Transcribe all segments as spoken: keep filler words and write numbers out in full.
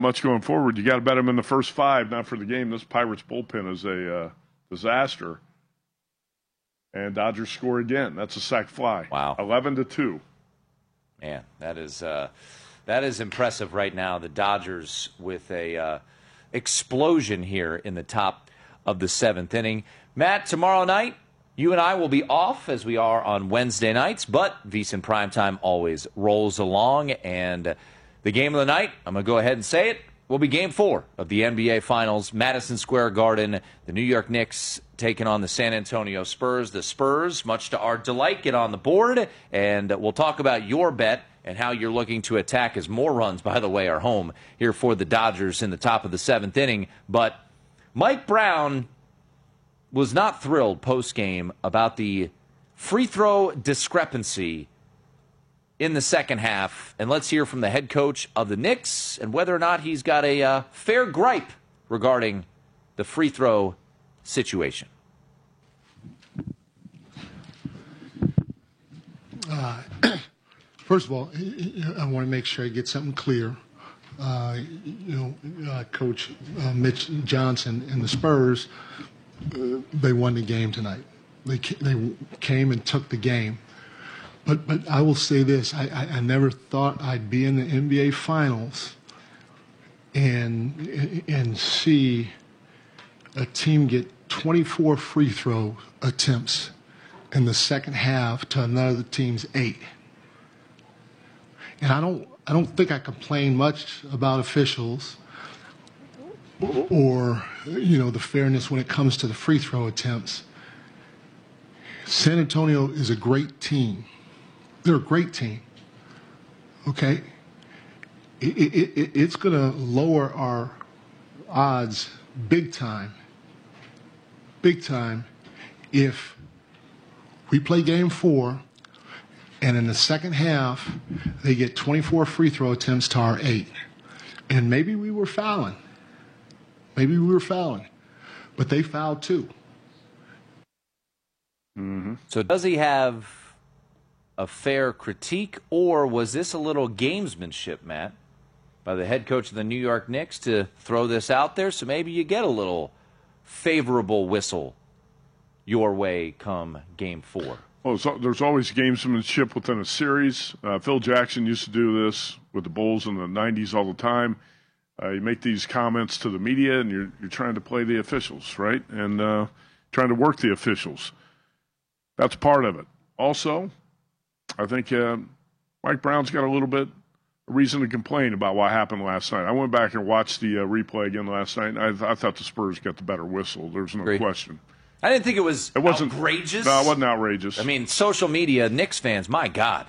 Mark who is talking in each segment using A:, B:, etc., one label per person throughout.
A: much going forward. You got to bet them in the first five, not for the game. This Pirates bullpen is a uh, disaster. And Dodgers score again. That's a sac fly.
B: Wow.
A: eleven to two.
B: Man, that is uh, that is impressive right now. The Dodgers with a uh, explosion here in the top of the seventh inning. Matt, tomorrow night, you and I will be off as we are on Wednesday nights, but VSiN Primetime always rolls along. And the game of the night, I'm going to go ahead and say it, will be Game four of the N B A Finals, Madison Square Garden. The New York Knicks taking on the San Antonio Spurs. The Spurs, much to our delight, get on the board, and we'll talk about your bet and how you're looking to attack as more runs, by the way, are home here for the Dodgers in the top of the seventh inning. But Mike Brown was not thrilled post-game about the free throw discrepancy in the second half. And let's hear from the head coach of the Knicks and whether or not he's got a uh, fair gripe regarding the free throw situation.
C: Uh, first of all, I want to make sure I get something clear. Uh, you know, uh, Coach uh, Mitch Johnson and the Spurs, uh, they won the game tonight. They they came and took the game. But but I will say this: I, I, I never thought I'd be in the N B A Finals and and see a team get twenty-four free throw attempts in the second half to another team's eight. And I don't I don't think I complain much about officials or, you know, the fairness when it comes to the free throw attempts. San Antonio is a great team. They're a great team. Okay? It, it, it, it's going to lower our odds big time, big time, if we play game four and in the second half they get twenty-four free throw attempts to our eight. And maybe we were fouling. Maybe we were fouling. But they fouled too.
A: Mm-hmm.
B: So does he have a fair critique, or was this a little gamesmanship, Matt, by the head coach of the New York Knicks to throw this out there so maybe you get a little favorable whistle your way come game four?
A: Oh, so there's always gamesmanship within a series. Uh, Phil Jackson used to do this with the Bulls in the nineties all the time. Uh, you make these comments to the media, and you're you're trying to play the officials, right? And uh, trying to work the officials. That's part of it. Also, I think uh, Mike Brown's got a little bit of reason to complain about what happened last night. I went back and watched the uh, replay again last night, and I, th- I thought the Spurs got the better whistle. There's no
B: Agreed.
A: question.
B: I didn't think it was
A: it wasn't,
B: outrageous.
A: No, it wasn't outrageous.
B: I mean, social media, Knicks fans, my God.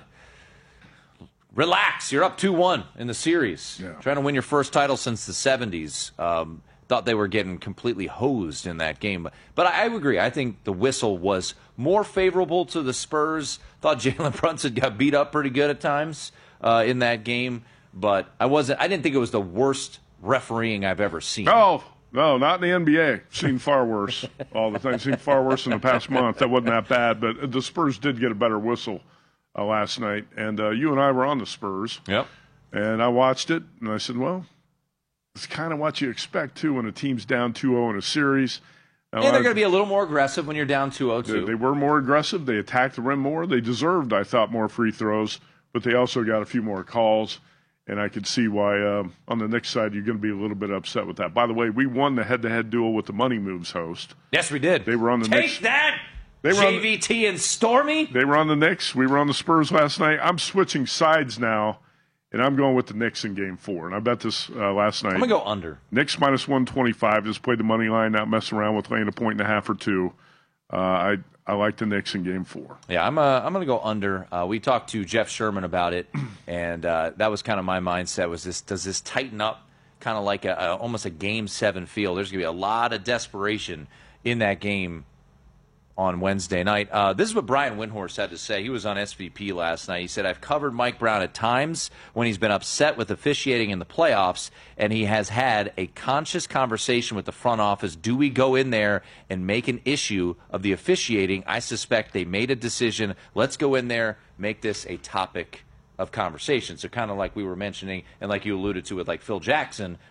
B: Relax. You're up two one in the series.
A: Yeah.
B: Trying to win your first title since the seventies. Um, thought they were getting completely hosed in that game. But, but I, I agree. I think the whistle was more favorable to the Spurs. Thought Jalen Brunson got beat up pretty good at times uh, in that game. But I wasn't. I didn't think it was the worst refereeing I've ever seen.
A: No, no, not in the N B A. Seen far worse. All the things seen far worse in the past month. That wasn't that bad. But the Spurs did get a better whistle uh, last night. And uh, you and I were on the Spurs.
B: Yep.
A: And I watched it, and I said, well, it's kind of what you expect, too, when a team's down two oh in a series. Now,
B: And they're going to be a little more aggressive when you're down two oh, too.
A: They, they were more aggressive. They attacked the rim more. They deserved, I thought, more free throws, but they also got a few more calls. And I could see why, uh, on the Knicks side, you're going to be a little bit upset with that. By the way, we won the head-to-head duel with the Money Moves host.
B: Yes, we did.
A: They were on the
B: Take
A: Knicks.
B: that,
A: They were
B: J V T
A: on,
B: and Stormy.
A: They were on the Knicks. We were on the Spurs last night. I'm switching sides now, and I'm going with the Knicks in Game Four. And I bet this uh, last night.
B: I'm going to go under.
A: Knicks minus one twenty-five. Just played the money line, not messing around with laying a point and a half or two. Uh, I I like the Knicks in Game Four.
B: Yeah, I'm uh, I'm going to go under. Uh, we talked to Jeff Sherman about it, and uh, that was kind of my mindset. Was this does this tighten up, kind of like a, a almost a Game Seven feel? There's going to be a lot of desperation in that game on Wednesday night. Uh, this is what Brian Windhorst had to say. He was on S V P last night. He said, I've covered Mike Brown at times when he's been upset with officiating in the playoffs, and he has had a conscious conversation with the front office. Do we go in there and make an issue of the officiating? I suspect they made a decision. Let's go in there, make this a topic of conversation. So kind of like we were mentioning, and like you alluded to with like Phil Jackson,